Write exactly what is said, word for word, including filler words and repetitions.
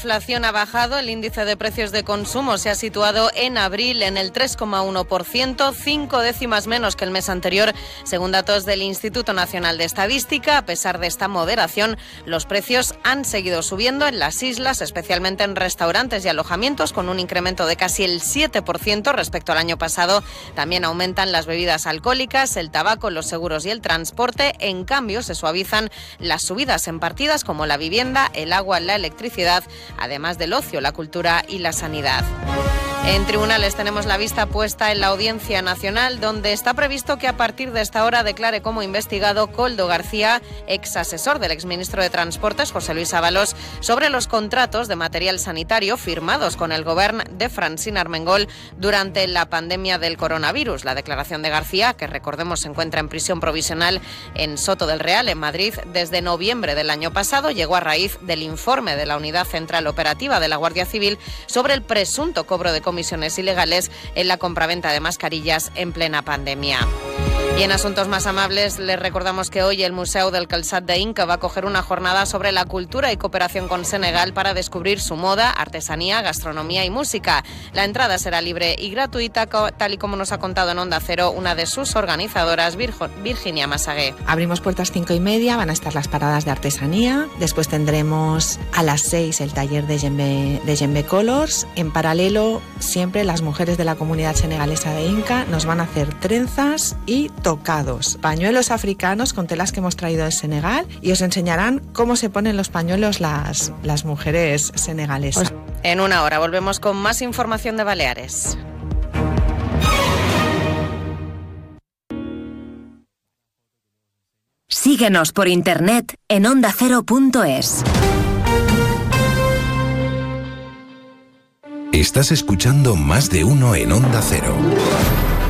La inflación ha bajado, el índice de precios de consumo se ha situado en abril en el tres coma uno por ciento, cinco décimas menos que el mes anterior, según datos del Instituto Nacional de Estadística. A pesar de esta moderación, los precios han seguido subiendo en las islas, especialmente en restaurantes y alojamientos, con un incremento de casi el siete por ciento respecto al año pasado. También aumentan las bebidas alcohólicas, el tabaco, los seguros y el transporte. En cambio, se suavizan las subidas en partidas como la vivienda, el agua, la electricidad, además del ocio, la cultura y la sanidad. En tribunales tenemos la vista puesta en la Audiencia Nacional, donde está previsto que a partir de esta hora declare como investigado Koldo García, ex asesor del exministro de Transportes, José Luis Ábalos, sobre los contratos de material sanitario firmados con el gobierno de Francina Armengol durante la pandemia del coronavirus. La declaración de García, que recordemos se encuentra en prisión provisional en Soto del Real, en Madrid, desde noviembre del año pasado, llegó a raíz del informe de la Unidad Central Operativa de la Guardia Civil sobre el presunto cobro de comisiones ilegales en la compraventa de mascarillas en plena pandemia. Y en asuntos más amables, les recordamos que hoy el Museu del Calçat de Inca va a acoger una jornada sobre la cultura y cooperación con Senegal para descubrir su moda, artesanía, gastronomía y música. La entrada será libre y gratuita, tal y como nos ha contado en Onda Cero una de sus organizadoras, Virginia Masagué. Abrimos puertas cinco y media, van a estar las paradas de artesanía, después tendremos a las seis el taller de Djembe, de Djembe Colors. En paralelo, siempre las mujeres de la comunidad senegalesa de Inca nos van a hacer trenzas y tocados, pañuelos africanos con telas que hemos traído de Senegal, y os enseñarán cómo se ponen los pañuelos las, las mujeres senegalesas. En una hora volvemos con más información de Baleares. Síguenos por internet en onda cero punto es. Estás escuchando Más de Uno en Onda Cero.